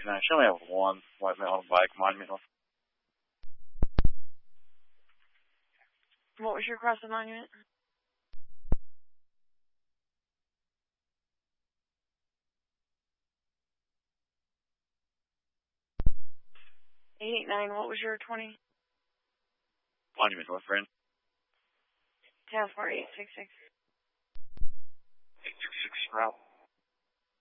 869. Show me have one white male on a bike, monument. What was your cross the monument? 889, what was your 20? Monument, North Friend. Transport 866. 866 route.